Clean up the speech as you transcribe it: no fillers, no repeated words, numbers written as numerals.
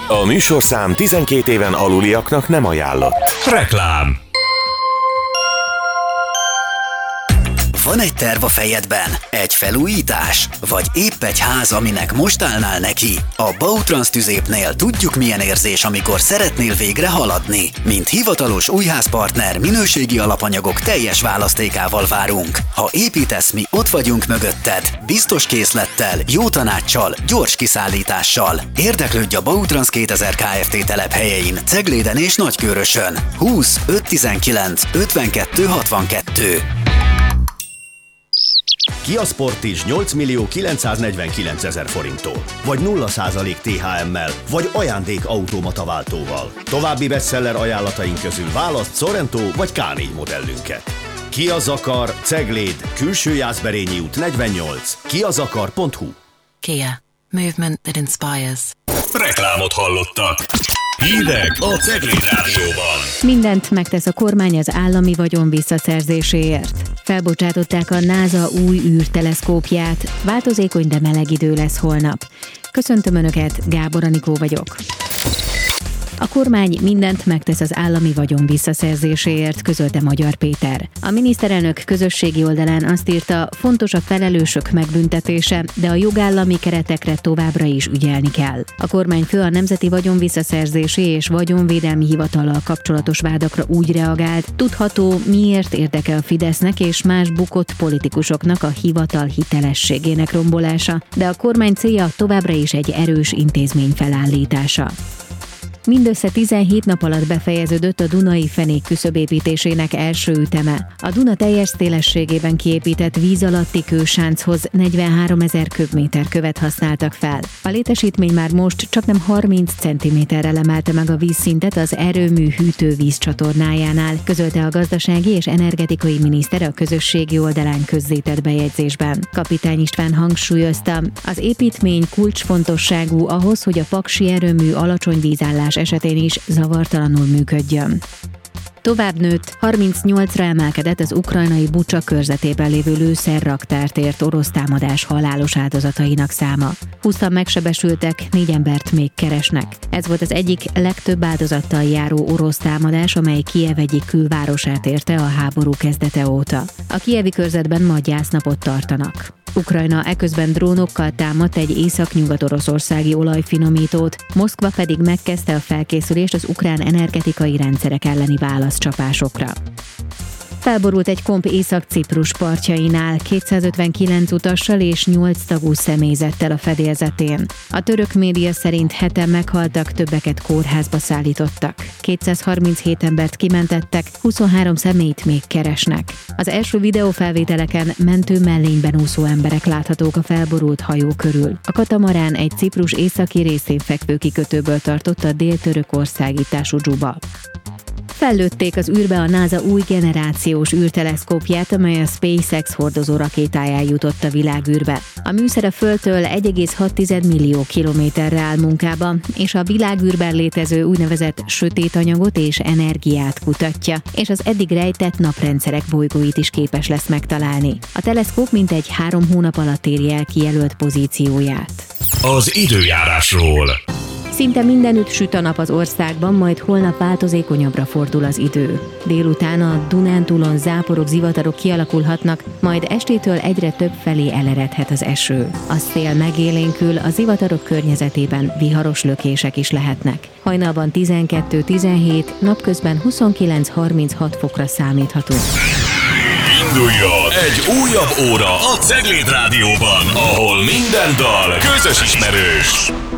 A műsorszám 12 éven aluliaknak nem ajánlott. Reklám. Van egy terv a fejedben? Egy felújítás? Vagy épp egy ház, aminek most állnál neki? A Bautrans Tüzépnél tudjuk, milyen érzés, amikor szeretnél végre haladni. Mint hivatalos újházpartner, minőségi alapanyagok teljes választékával várunk. Ha építesz, mi ott vagyunk mögötted. Biztos készlettel, jó tanáccsal, gyors kiszállítással. Érdeklődj a Bautrans 2000 Kft. Telephelyein, Cegléden és Nagykőrösön. 20 519 52 62. Kia Sportage 8.949.000 forinttól, vagy 0% THM-mel, vagy ajándékautomata váltóval. További bestseller ajánlataink közül választ Sorento vagy K4 modellünket. Kia Zakar, Cegléd, Külső Jászberényi út 48, kiazakar.hu. Kia. Movement that inspires. Reklámot hallottak. Hírek a Cegléd Rádióban. Mindent megtesz a kormány az állami vagyon visszaszerzéséért. Felbocsátották a NASA új űrteleszkópját. Változékony, de meleg idő lesz holnap. Köszöntöm Önöket, Gábor Anikó vagyok. A kormány mindent megtesz az állami vagyon visszaszerzéséért, közölte Magyar Péter. A miniszterelnök közösségi oldalán azt írta, fontos a felelősök megbüntetése, de a jogállami keretekre továbbra is ügyelni kell. A kormányfő a Nemzeti Vagyon Visszaszerzési és Vagyonvédelmi Hivatallal kapcsolatos vádakra úgy reagált, tudható, miért érdeke a Fidesznek és más bukott politikusoknak a hivatal hitelességének rombolása, de a kormány célja továbbra is egy erős intézmény felállítása. Mindössze 17 nap alatt befejeződött a Dunai fenék küszöbépítésének első üteme. A Duna teljes szélességében kiépített víz alatti kősánchoz 43 000 köbméter követ használtak fel. A létesítmény már most csaknem 30 cm-rel emelte meg a vízszintet az erőmű hűtővíz csatornájánál, közölte a gazdasági és energetikai miniszter a közösségi oldalán közzétett bejegyzésben. Kapitány István hangsúlyozta, az építmény kulcsfontosságú ahhoz, hogy a paksi erőmű alacsony vízállás esetén is zavartalanul működjön. Tovább nőtt, 38-ra emelkedett az ukrajnai Bucsa körzetében lévő lőszerraktárt ért orosz támadás halálos áldozatainak száma. 20-an megsebesültek, 4 embert még keresnek. Ez volt az egyik legtöbb áldozattal járó orosz támadás, amely Kijev egyik külvárosát érte a háború kezdete óta. A kijevi körzetben ma gyásznapot tartanak. Ukrajna eközben drónokkal támadt egy észak-nyugat-oroszországi olajfinomítót, Moszkva pedig megkezdte a felkészülést az ukrán energetikai rendszerek elleni válaszcsapásokra. Felborult egy komp Észak-Ciprus partjainál, 259 utassal és 8 tagú személyzettel a fedélzetén. A török média szerint 7-en meghaltak, többeket kórházba szállítottak. 237 embert kimentettek, 23 személyt még keresnek. Az első videófelvételeken mentő mellényben úszó emberek láthatók a felborult hajó körül. A katamarán egy Ciprus északi részén fekvő kikötőből tartott a dél-törökországi Tásudzuba. Fellőtték az űrbe a NASA új generációs űrteleszkópját, amely a SpaceX hordozó rakétáján jutott a világűrbe. A műszer a Földtől 1,6 millió kilométerre áll munkába, és a világűrben létező úgynevezett sötét anyagot és energiát kutatja, és az eddig rejtett naprendszerek bolygóit is képes lesz megtalálni. A teleszkóp mintegy 3 hónap alatt éri el kijelölt pozícióját. Az időjárásról. Szinte mindenütt süt a nap az országban, majd holnap változékonyabbra fordul az idő. Délután a Dunántúlon záporok, zivatarok kialakulhatnak, majd estétől egyre több felé eleredhet az eső. A szél megélénkül, a zivatarok környezetében viharos lökések is lehetnek. Hajnalban 12-17, napközben 29-36 fokra számíthatunk. Induljon egy újabb óra a Cegléd Rádióban, ahol minden dal közös ismerős.